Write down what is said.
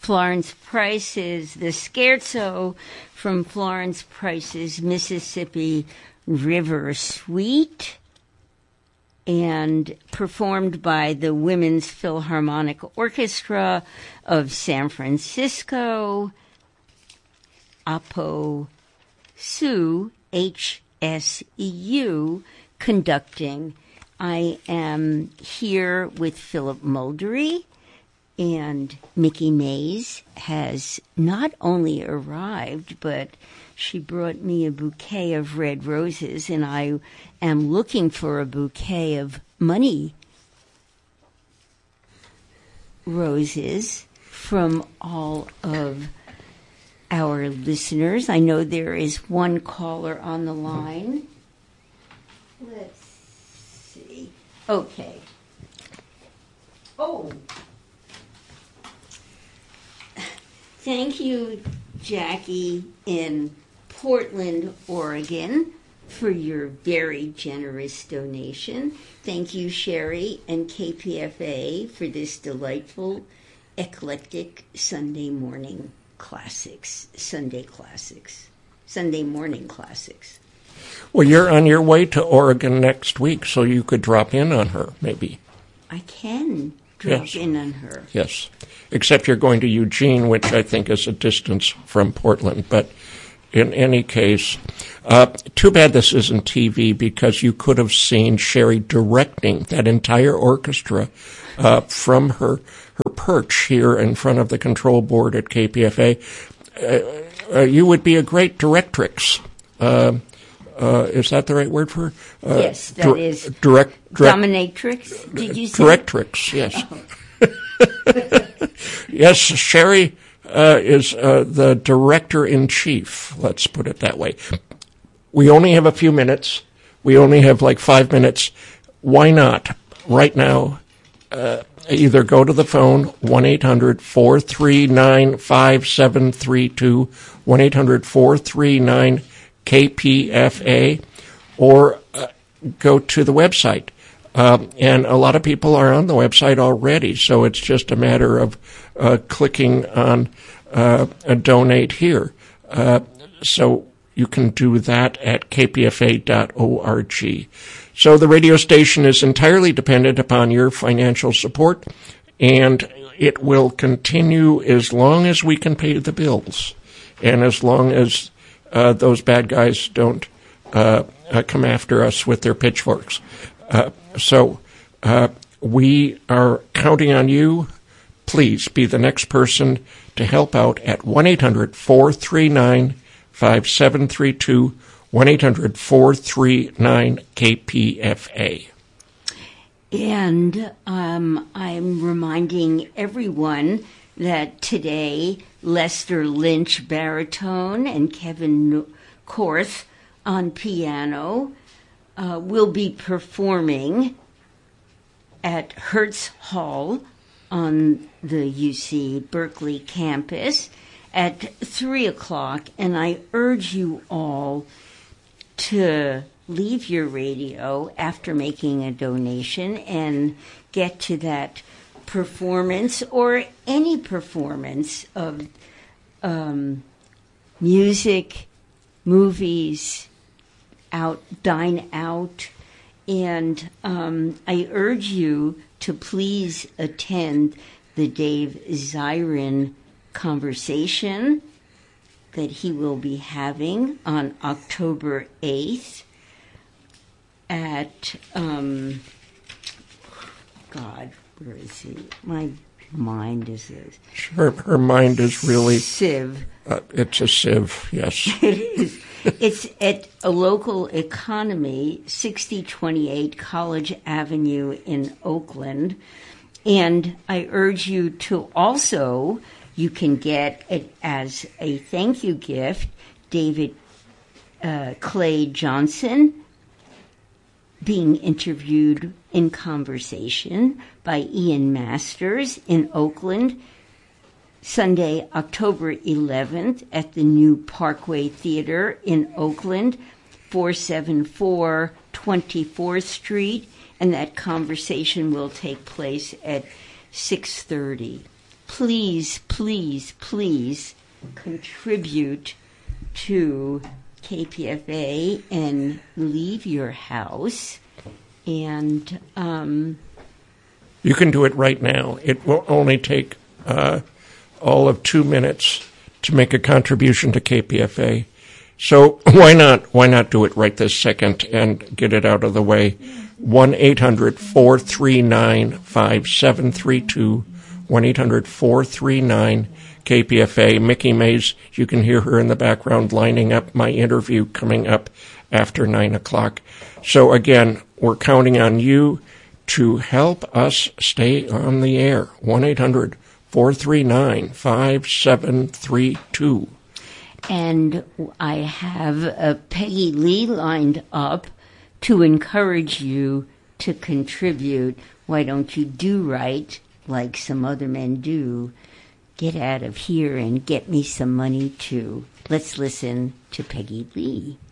Florence Price's The Scherzo from Florence Price's Mississippi River Suite, and performed by the Women's Philharmonic Orchestra of San Francisco, Apo Su, HSEU, conducting. I am here with Philip Muldery, and Mickey Mays has not only arrived, but she brought me a bouquet of red roses, and I am looking for a bouquet of money roses from all of our listeners. I know there is one caller on the line. Let's see. Okay. Oh. Thank you, Jackie in Portland, Oregon, for your very generous donation. Thank you, Sherry and KPFA, for this delightful, eclectic Sunday morning classics, Sunday morning classics. Well, you're on your way to Oregon next week, so you could drop in on her, maybe. I can drop in on her. Yes, except you're going to Eugene, which I think is a distance from Portland, but in any case, too bad this isn't TV, because you could have seen Sherry directing that entire orchestra from her perch here in front of the control board at KPFA. You would be a great directrix. Is that the right word for her? Yes, that is. Dominatrix, did you say? Directrix, yes. Oh. Yes, Sherry is the director-in-chief, let's put it that way. We only have a few minutes. We only have like 5 minutes. Why not, right now, either go to the phone, 1-800-439-5732, 1-800-439-KPFA, or go to the website. And a lot of people are on the website already, so it's just a matter of clicking on a donate here. So you can do that at kpfa.org. So the radio station is entirely dependent upon your financial support, and it will continue as long as we can pay the bills, and as long as those bad guys don't come after us with their pitchforks. So we are counting on you. Please be the next person to help out at 1-800-439-5732, 1-800-439-KPFA. And I'm reminding everyone that today Lester Lynch baritone and Kevin Korth on piano will be performing at Hertz Hall on the UC Berkeley campus at 3 o'clock, and I urge you all to leave your radio after making a donation and get to that performance, or any performance of music, movies, dine out, and I urge you to please attend the Dave Zirin conversation that he will be having on October 8th at, God, where is he? My mind is her mind is really sieve. It's a sieve, yes. It is. It's at a local economy, 6028 College Avenue in Oakland. And I urge you to also, you can get it as a thank you gift, David Clay Johnson being interviewed in conversation by Ian Masters in Oakland, Sunday, October 11th at the New Parkway Theater in Oakland, 474 24th Street, and that conversation will take place at 6:30. please, please, please contribute to KPFA and leave your house. And you can do it right now. It will only take all of 2 minutes to make a contribution to KPFA. So why not do it right this second and get it out of the way? 1-800-439-5732, 1-800-439-KPFA. Mickey Mays, you can hear her in the background lining up my interview coming up after 9 o'clock. So again, we're counting on you to help us stay on the air. 1-800-439-5732. And I have Peggy Lee lined up to encourage you to contribute. Why don't you do right like some other men do? Get out of here and get me some money too. Let's listen to Peggy Lee.